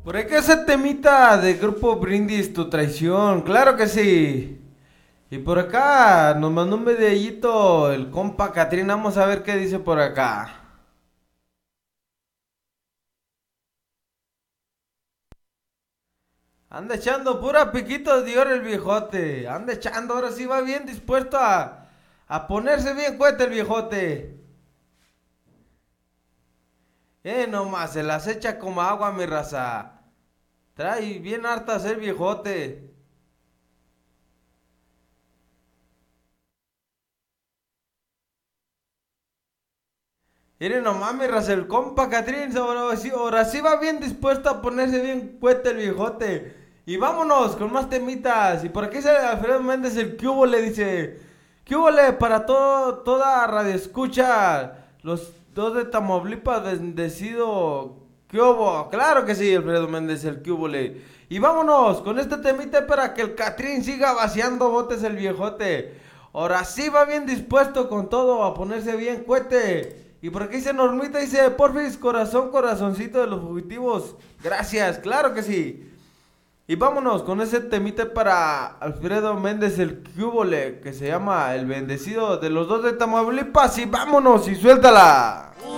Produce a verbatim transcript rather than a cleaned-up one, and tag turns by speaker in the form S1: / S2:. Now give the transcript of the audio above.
S1: Por ahí que ese temita de Grupo Brindis, tu traición, claro que sí. Y por acá nos mandó un videíto el compa Catrín, vamos a ver qué dice por acá. Anda echando pura piquito de oro el viejote. Anda echando, ahora sí va bien dispuesto a, a ponerse bien cuete el viejote. Eh, nomás, se las echa como agua mi raza. Trae bien hartas el viejote. Miren nomás, mi raza, el compa Catrín, ahora sí, ahora sí va bien dispuesto a ponerse bien cuete el viejote. Y vámonos con más temitas. Y por aquí sale Alfredo Méndez, el que hubo le dice: ¿qué hubo le para todo, toda radio escucha? Los dos de Tamaulipas bendecido. ¿Qué hubo? Claro que sí, Alfredo Méndez, el que hubo le. Y vámonos con este temita para que el Catrín siga vaciando botes el viejote. Ahora sí va bien dispuesto con todo a ponerse bien cuete. Y por aquí dice Normita, dice, porfis, corazón, corazoncito de los fugitivos. Gracias, claro que sí. Y vámonos con ese temite para Alfredo Méndez, el cubole, que se llama El Bendecido de los dos de Tamaulipas. Y vámonos y suéltala.